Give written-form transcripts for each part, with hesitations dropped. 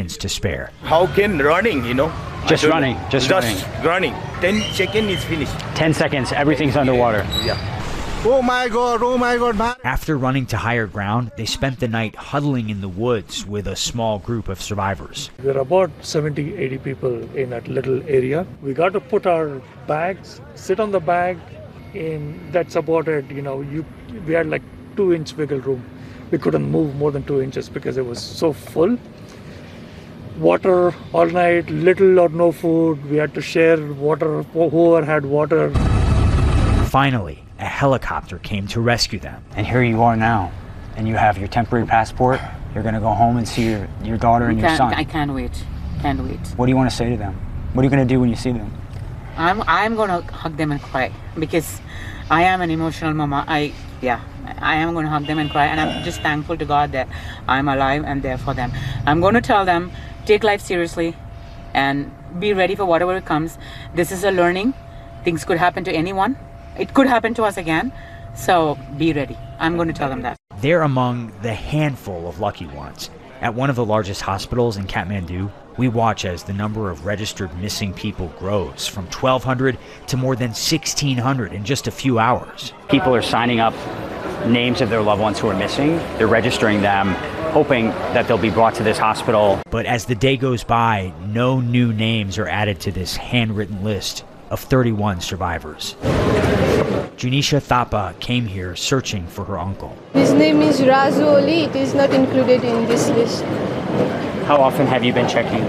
seconds to spare. How can running, Just running. 10 seconds is finished. 10 seconds, everything's underwater. Yeah. Oh my God, man. After running to higher ground, they spent the night huddling in the woods with a small group of survivors. There are about 70, 80 people in that little area. We got to put our bags, sit on the bag, and that's about it. We had like 2-inch wiggle room. We couldn't move more than 2 inches because it was so full. Water all night, little or no food. We had to share water, whoever had water. Finally, a helicopter came to rescue them. And here you are now, and you have your temporary passport. You're going to go home and see your daughter and your son. I can't wait. What do you want to say to them? What are you going to do when you see them? I'm going to hug them and cry because I am an emotional mama. I am going to hug them and cry, and I'm just thankful to God that I'm alive and there for them. I'm going to tell them, take life seriously and be ready for whatever comes. This is a learning. Things could happen to anyone. It could happen to us again, so be ready. I'm going to tell them that. They're among the handful of lucky ones. At one of the largest hospitals in Kathmandu, we watch as the number of registered missing people grows from 1,200 to more than 1,600 in just a few hours. People are signing up names of their loved ones who are missing. They're registering them, hoping that they'll be brought to this hospital. But as the day goes by, no new names are added to this handwritten list of 31 survivors. Junisha Thapa came here searching for her uncle. His name is Razu Ali. It is not included in this list. How often have you been checking?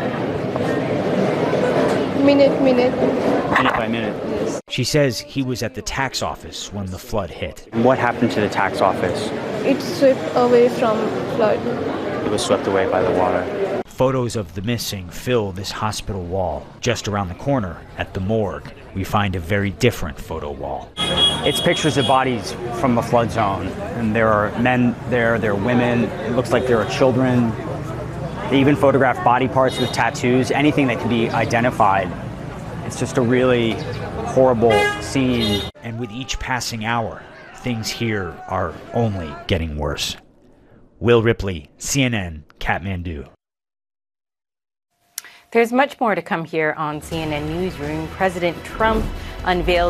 Minute. Minute by minute. Yes. She says he was at the tax office when the flood hit. What happened to the tax office? It swept away from flood. It was swept away by the water. Photos of the missing fill this hospital wall. Just around the corner, at the morgue, we find a very different photo wall. It's pictures of bodies from the flood zone. And there are men there are women. It looks like there are children. They even photograph body parts with tattoos, anything that can be identified. It's just a really horrible scene. And with each passing hour, things here are only getting worse. Will Ripley, CNN, Kathmandu. There's much more to come here on CNN Newsroom. President Trump unveils